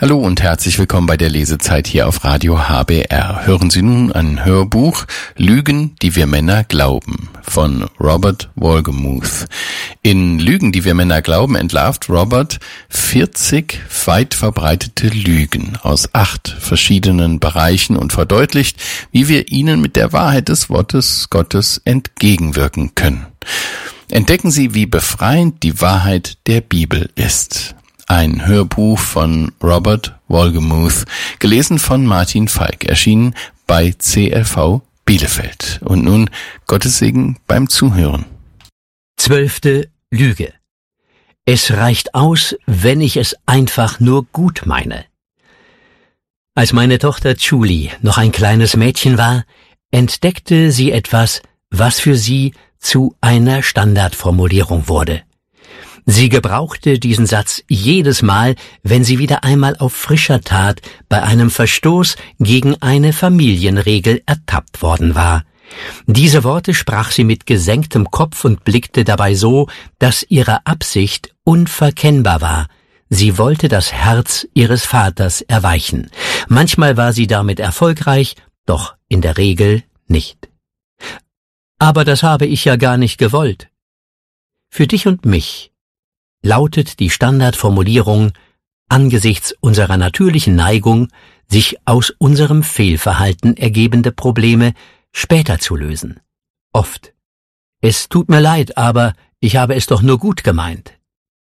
Hallo und herzlich willkommen bei der Lesezeit hier auf Radio HBR. Hören Sie nun ein Hörbuch Lügen, die wir Männer glauben von Robert Wolgemuth. In Lügen, die wir Männer glauben, entlarvt Robert 40 weit verbreitete Lügen aus 8 verschiedenen Bereichen und verdeutlicht, wie wir ihnen mit der Wahrheit des Wortes Gottes entgegenwirken können. Entdecken Sie, wie befreiend die Wahrheit der Bibel ist. Ein Hörbuch von Robert Wolgemuth, gelesen von Martin Falk, erschienen bei CLV Bielefeld. Und nun Gottes Segen beim Zuhören. 12. Lüge. Es reicht aus, wenn ich es einfach nur gut meine. Als meine Tochter Julie noch ein kleines Mädchen war, entdeckte sie etwas, was für sie zu einer Standardformulierung wurde. Sie gebrauchte diesen Satz jedes Mal, wenn sie wieder einmal auf frischer Tat bei einem Verstoß gegen eine Familienregel ertappt worden war. Diese Worte sprach sie mit gesenktem Kopf und blickte dabei so, dass ihre Absicht unverkennbar war. Sie wollte das Herz ihres Vaters erweichen. Manchmal war sie damit erfolgreich, doch in der Regel nicht. Aber das habe ich ja gar nicht gewollt. Für dich und mich lautet die Standardformulierung angesichts unserer natürlichen Neigung, sich aus unserem Fehlverhalten ergebende Probleme später zu lösen. Oft: Es tut mir leid, aber ich habe es doch nur gut gemeint.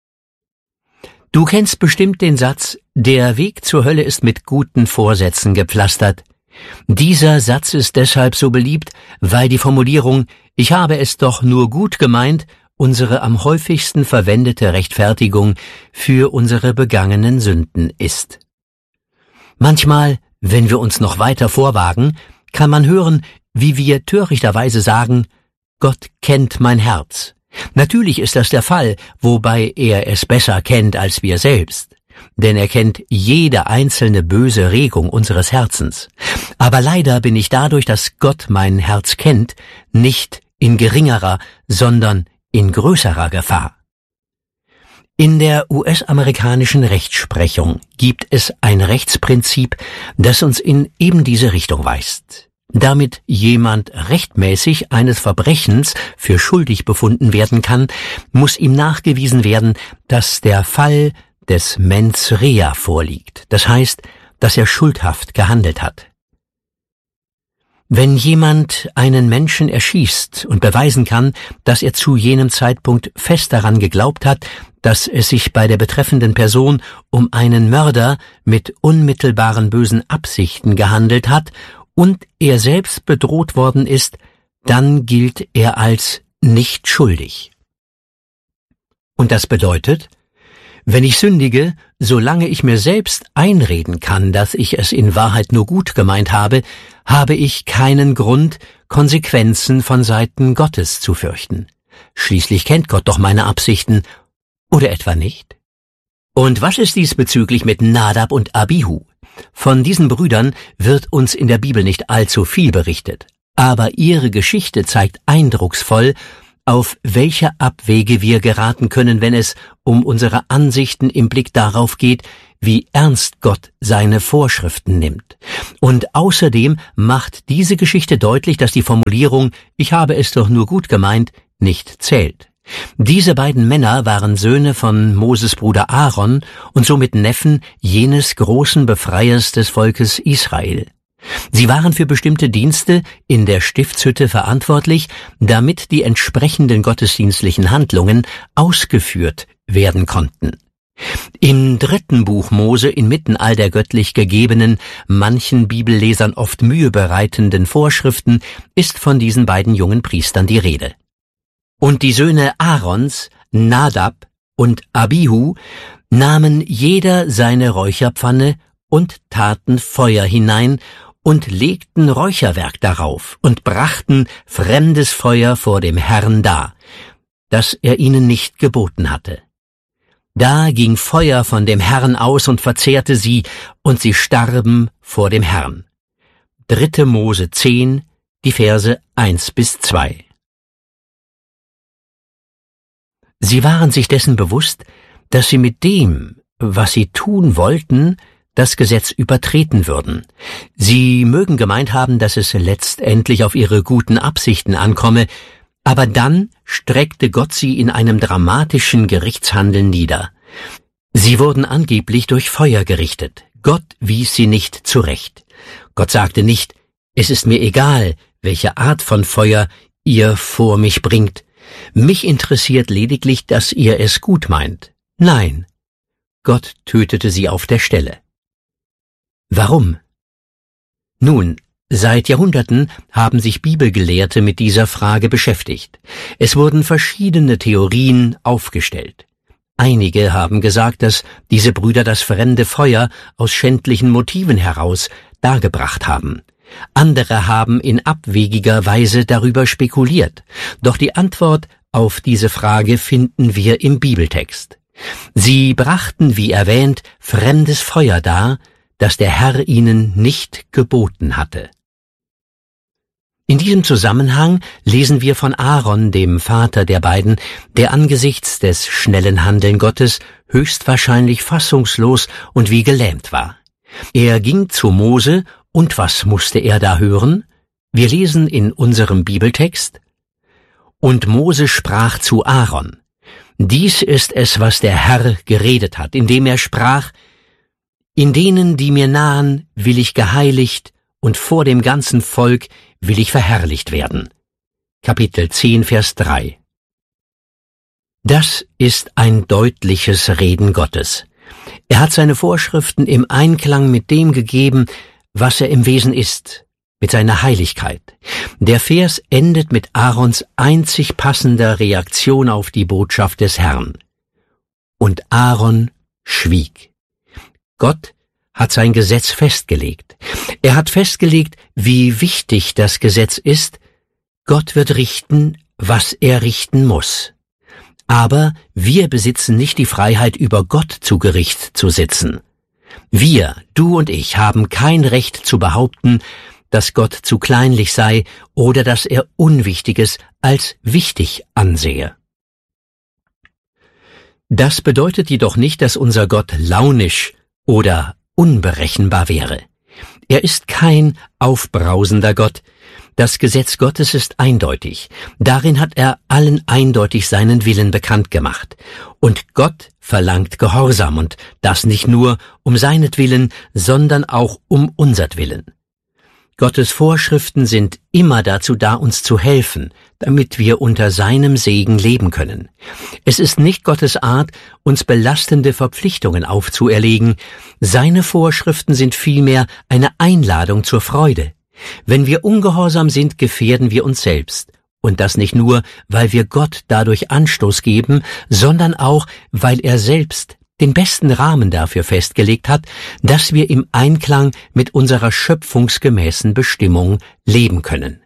Du kennst bestimmt den Satz: Der Weg zur Hölle ist mit guten Vorsätzen gepflastert. Dieser Satz ist deshalb so beliebt, weil die Formulierung »Ich habe es doch nur gut gemeint« unsere am häufigsten verwendete Rechtfertigung für unsere begangenen Sünden ist. Manchmal, wenn wir uns noch weiter vorwagen, kann man hören, wie wir törichterweise sagen, Gott kennt mein Herz. Natürlich ist das der Fall, wobei er es besser kennt als wir selbst. Denn er kennt jede einzelne böse Regung unseres Herzens. Aber leider bin ich dadurch, dass Gott mein Herz kennt, nicht in geringerer, sondern in größerer Gefahr. In der US-amerikanischen Rechtsprechung gibt es ein Rechtsprinzip, das uns in eben diese Richtung weist. Damit jemand rechtmäßig eines Verbrechens für schuldig befunden werden kann, muss ihm nachgewiesen werden, dass der Fall des mens rea vorliegt. Das heißt, dass er schuldhaft gehandelt hat. Wenn jemand einen Menschen erschießt und beweisen kann, dass er zu jenem Zeitpunkt fest daran geglaubt hat, dass es sich bei der betreffenden Person um einen Mörder mit unmittelbaren bösen Absichten gehandelt hat und er selbst bedroht worden ist, dann gilt er als nicht schuldig. Und das bedeutet, wenn ich sündige, solange ich mir selbst einreden kann, dass ich es in Wahrheit nur gut gemeint habe, habe ich keinen Grund, Konsequenzen von Seiten Gottes zu fürchten. Schließlich kennt Gott doch meine Absichten, oder etwa nicht? Und was ist diesbezüglich mit Nadab und Abihu? Von diesen Brüdern wird uns in der Bibel nicht allzu viel berichtet, aber ihre Geschichte zeigt eindrucksvoll, auf welche Abwege wir geraten können, wenn es um unsere Ansichten im Blick darauf geht, wie ernst Gott seine Vorschriften nimmt. Und außerdem macht diese Geschichte deutlich, dass die Formulierung »Ich habe es doch nur gut gemeint« nicht zählt. Diese beiden Männer waren Söhne von Moses Bruder Aaron und somit Neffen jenes großen Befreiers des Volkes Israel. Sie waren für bestimmte Dienste in der Stiftshütte verantwortlich, damit die entsprechenden gottesdienstlichen Handlungen ausgeführt werden konnten. Im 3. Buch Mose, inmitten all der göttlich gegebenen, manchen Bibellesern oft Mühe bereitenden Vorschriften, ist von diesen beiden jungen Priestern die Rede. Und die Söhne Aarons, Nadab und Abihu, nahmen jeder seine Räucherpfanne und taten Feuer hinein und legten Räucherwerk darauf und brachten fremdes Feuer vor dem Herrn dar, das er ihnen nicht geboten hatte. Da ging Feuer von dem Herrn aus und verzehrte sie, und sie starben vor dem Herrn. 3. Mose 10, die Verse 1-2. Sie waren sich dessen bewusst, dass sie mit dem, was sie tun wollten, das Gesetz übertreten würden. Sie mögen gemeint haben, dass es letztendlich auf ihre guten Absichten ankomme, aber dann streckte Gott sie in einem dramatischen Gerichtshandeln nieder. Sie wurden angeblich durch Feuer gerichtet. Gott wies sie nicht zurecht. Gott sagte nicht, es ist mir egal, welche Art von Feuer ihr vor mich bringt. Mich interessiert lediglich, dass ihr es gut meint. Nein, Gott tötete sie auf der Stelle. Warum? Nun, seit Jahrhunderten haben sich Bibelgelehrte mit dieser Frage beschäftigt. Es wurden verschiedene Theorien aufgestellt. Einige haben gesagt, dass diese Brüder das fremde Feuer aus schändlichen Motiven heraus dargebracht haben. Andere haben in abwegiger Weise darüber spekuliert. Doch die Antwort auf diese Frage finden wir im Bibeltext. Sie brachten, wie erwähnt, fremdes Feuer dar, das der Herr ihnen nicht geboten hatte. In diesem Zusammenhang lesen wir von Aaron, dem Vater der beiden, der angesichts des schnellen Handeln Gottes höchstwahrscheinlich fassungslos und wie gelähmt war. Er ging zu Mose, und was musste er da hören? Wir lesen in unserem Bibeltext: Und Mose sprach zu Aaron: Dies ist es, was der Herr geredet hat, indem er sprach: In denen, die mir nahen, will ich geheiligt, und vor dem ganzen Volk will ich verherrlicht werden. Kapitel 10, Vers 3. Das ist ein deutliches Reden Gottes. Er hat seine Vorschriften im Einklang mit dem gegeben, was er im Wesen ist, mit seiner Heiligkeit. Der Vers endet mit Aarons einzig passender Reaktion auf die Botschaft des Herrn. Und Aaron schwieg. Gott hat sein Gesetz festgelegt. Er hat festgelegt, wie wichtig das Gesetz ist. Gott wird richten, was er richten muss. Aber wir besitzen nicht die Freiheit, über Gott zu Gericht zu sitzen. Wir, du und ich, haben kein Recht zu behaupten, dass Gott zu kleinlich sei oder dass er Unwichtiges als wichtig ansehe. Das bedeutet jedoch nicht, dass unser Gott launisch oder unberechenbar wäre. Er ist kein aufbrausender Gott. Das Gesetz Gottes ist eindeutig. Darin hat er allen eindeutig seinen Willen bekannt gemacht. Und Gott verlangt Gehorsam, und das nicht nur um seinetwillen, sondern auch um unsertwillen. Gottes Vorschriften sind immer dazu da, uns zu helfen, damit wir unter seinem Segen leben können. Es ist nicht Gottes Art, uns belastende Verpflichtungen aufzuerlegen. Seine Vorschriften sind vielmehr eine Einladung zur Freude. Wenn wir ungehorsam sind, gefährden wir uns selbst. Und das nicht nur, weil wir Gott dadurch Anstoß geben, sondern auch, weil er selbst den besten Rahmen dafür festgelegt hat, dass wir im Einklang mit unserer schöpfungsgemäßen Bestimmung leben können.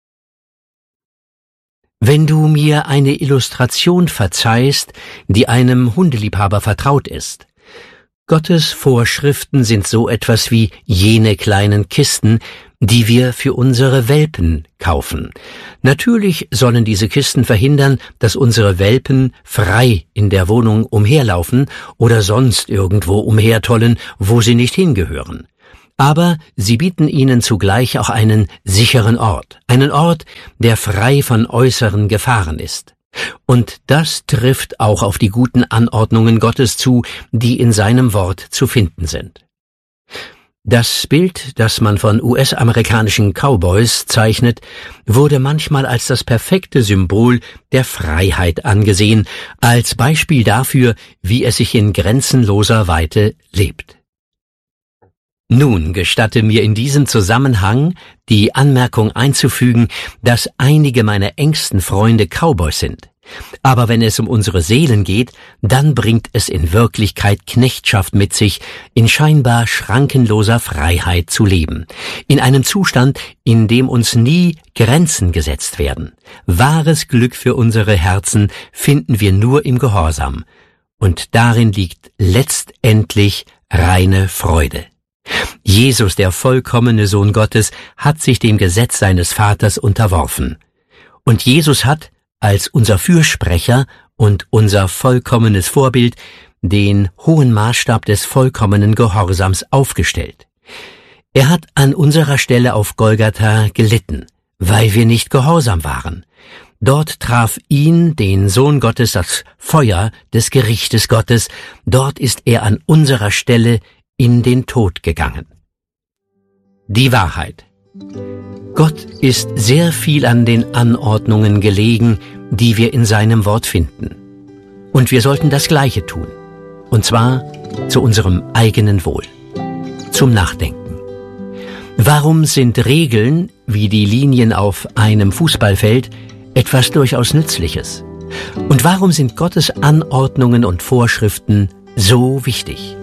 Wenn du mir eine Illustration verzeihst, die einem Hundeliebhaber vertraut ist: Gottes Vorschriften sind so etwas wie jene kleinen Kisten, die wir für unsere Welpen kaufen. Natürlich sollen diese Kisten verhindern, dass unsere Welpen frei in der Wohnung umherlaufen oder sonst irgendwo umhertollen, wo sie nicht hingehören. Aber sie bieten ihnen zugleich auch einen sicheren Ort, einen Ort, der frei von äußeren Gefahren ist. Und das trifft auch auf die guten Anordnungen Gottes zu, die in seinem Wort zu finden sind. Das Bild, das man von US-amerikanischen Cowboys zeichnet, wurde manchmal als das perfekte Symbol der Freiheit angesehen, als Beispiel dafür, wie es sich in grenzenloser Weite lebt. Nun gestatte mir in diesem Zusammenhang die Anmerkung einzufügen, dass einige meiner engsten Freunde Cowboys sind. Aber wenn es um unsere Seelen geht, dann bringt es in Wirklichkeit Knechtschaft mit sich, in scheinbar schrankenloser Freiheit zu leben. In einem Zustand, in dem uns nie Grenzen gesetzt werden. Wahres Glück für unsere Herzen finden wir nur im Gehorsam. Und darin liegt letztendlich reine Freude. Jesus, der vollkommene Sohn Gottes, hat sich dem Gesetz seines Vaters unterworfen. Und Jesus hat, als unser Fürsprecher und unser vollkommenes Vorbild, den hohen Maßstab des vollkommenen Gehorsams aufgestellt. Er hat an unserer Stelle auf Golgatha gelitten, weil wir nicht gehorsam waren. Dort traf ihn, den Sohn Gottes, das Feuer des Gerichtes Gottes. Dort ist er an unserer Stelle in den Tod gegangen. Die Wahrheit. Gott ist sehr viel an den Anordnungen gelegen, die wir in seinem Wort finden. Und wir sollten das Gleiche tun. Und zwar zu unserem eigenen Wohl. Zum Nachdenken. Warum sind Regeln, wie die Linien auf einem Fußballfeld, etwas durchaus Nützliches? Und warum sind Gottes Anordnungen und Vorschriften so wichtig?